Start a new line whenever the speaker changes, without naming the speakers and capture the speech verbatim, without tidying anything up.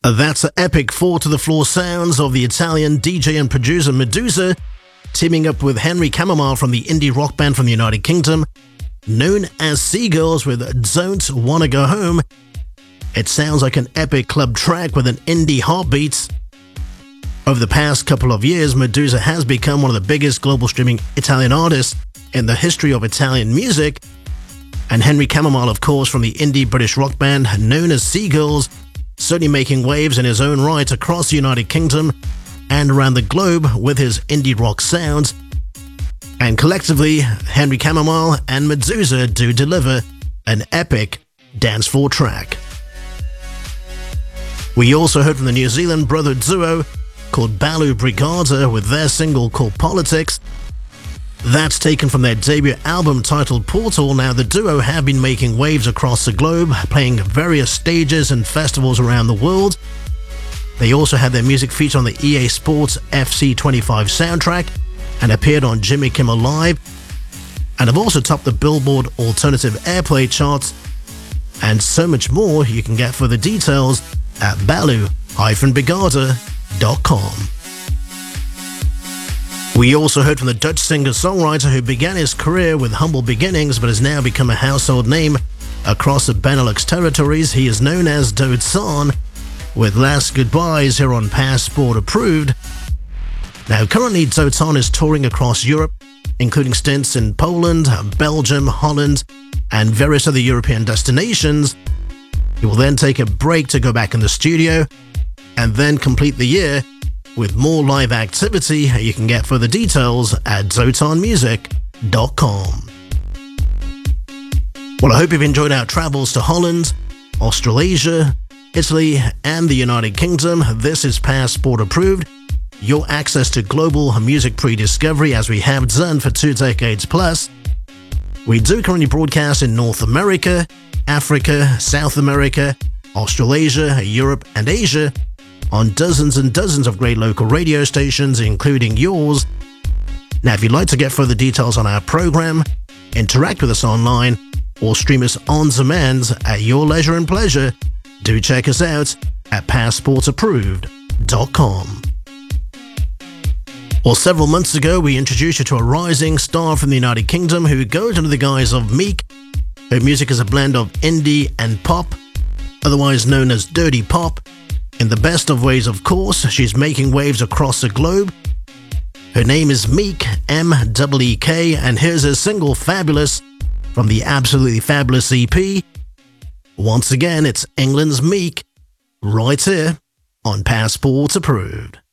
That's the epic four-to-the-floor sounds of the Italian D J and producer Medusa, teaming up with Henry Chamomile from the indie rock band from the United Kingdom, known as Seagulls, with Don't Wanna Go Home. It sounds like an epic club track with an indie heartbeat. Over the past couple of years, Medusa has become one of the biggest global streaming Italian artists in the history of Italian music. And Henry Chamomile, of course, from the indie British rock band known as Seagulls, certainly making waves in his own right across the United Kingdom and around the globe with his indie rock sounds. And collectively, Henry Chamomile and Medusa do deliver an epic dance floor track. We also heard from the New Zealand brother duo called Balu Brigada with their single called Politics. That's taken from their debut album titled Portal. Now, the duo have been making waves across the globe, playing various stages and festivals around the world. They also had their music featured on the E A Sports F C twenty-five soundtrack and appeared on Jimmy Kimmel Live, and have also topped the Billboard Alternative Airplay charts, and so much more. You can get further details at balu dash brigada dot com. We also heard from the Dutch singer-songwriter who began his career with humble beginnings but has now become a household name across the Benelux territories. He is known as Dotsan, with Last Goodbyes here on Passport Approved. Now, currently Dotsan is touring across Europe, including stints in Poland, Belgium, Holland, and various other European destinations. He will then take a break to go back in the studio and then complete the year with more live activity. You can get further details at zotan music dot com. Well, I hope you've enjoyed our travels to Holland, Australasia, Italy, and the United Kingdom. This is Passport Approved, your access to global music pre-discovery, as we have done for two decades plus. We do currently broadcast in North America, Africa, South America, Australasia, Europe, and Asia, on dozens and dozens of great local radio stations, including yours. Now, if you'd like to get further details on our program, interact with us online, or stream us on demand at your leisure and pleasure, do check us out at passport approved dot com. Well, several months ago, we introduced you to a rising star from the United Kingdom who goes under the guise of Meek. Her music is a blend of indie and pop, otherwise known as dirty pop. In the best of ways, of course, she's making waves across the globe. Her name is Meek, M E E K, and here's her single Fabulous from the Absolutely Fabulous E P. Once again, it's England's Meek, right here on Passport Approved.